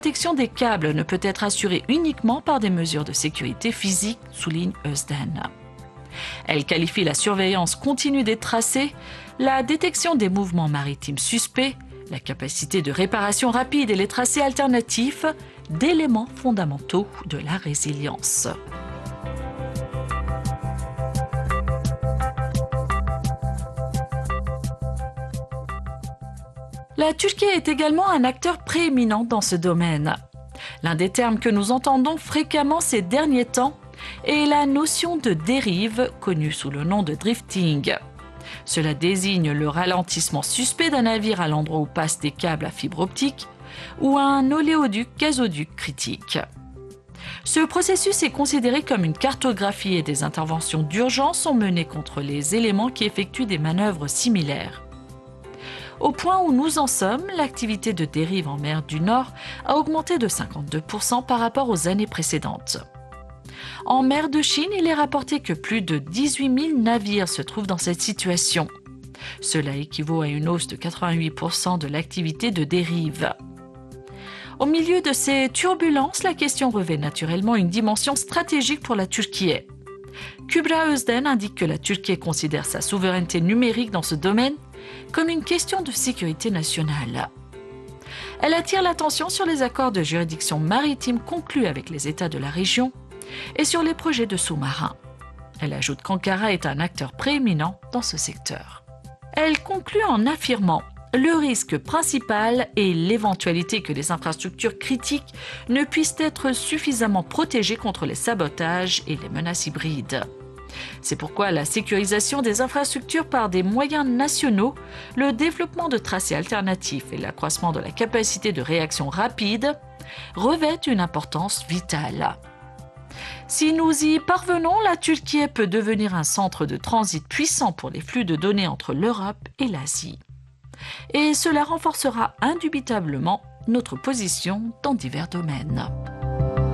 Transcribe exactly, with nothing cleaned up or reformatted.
La protection des câbles ne peut être assurée uniquement par des mesures de sécurité physique, souligne Özden. Elle qualifie la surveillance continue des tracés, la détection des mouvements maritimes suspects, la capacité de réparation rapide et les tracés alternatifs d'éléments fondamentaux de la résilience. La Turquie est également un acteur prééminent dans ce domaine. L'un des termes que nous entendons fréquemment ces derniers temps est la notion de dérive, connue sous le nom de drifting. Cela désigne le ralentissement suspect d'un navire à l'endroit où passent des câbles à fibre optique ou un oléoduc-gazoduc critique. Ce processus est considéré comme une cartographie et des interventions d'urgence sont menées contre les éléments qui effectuent des manœuvres similaires. Au point où nous en sommes, l'activité de dérive en mer du Nord a augmenté de cinquante-deux pour cent par rapport aux années précédentes. En mer de Chine, il est rapporté que plus de dix-huit mille navires se trouvent dans cette situation. Cela équivaut à une hausse de quatre-vingt-huit pour cent de l'activité de dérive. Au milieu de ces turbulences, la question revêt naturellement une dimension stratégique pour la Turquie. Kübra Özden indique que la Turquie considère sa souveraineté numérique dans ce domaine comme une question de sécurité nationale. Elle attire l'attention sur les accords de juridiction maritime conclus avec les États de la région et sur les projets de sous-marins. Elle ajoute qu'Ankara est un acteur prééminent dans ce secteur. Elle conclut en affirmant « Le risque principal est l'éventualité que les infrastructures critiques ne puissent être suffisamment protégées contre les sabotages et les menaces hybrides. » C'est pourquoi la sécurisation des infrastructures par des moyens nationaux, le développement de tracés alternatifs et l'accroissement de la capacité de réaction rapide revêtent une importance vitale. Si nous y parvenons, la Turquie peut devenir un centre de transit puissant pour les flux de données entre l'Europe et l'Asie. Et cela renforcera indubitablement notre position dans divers domaines.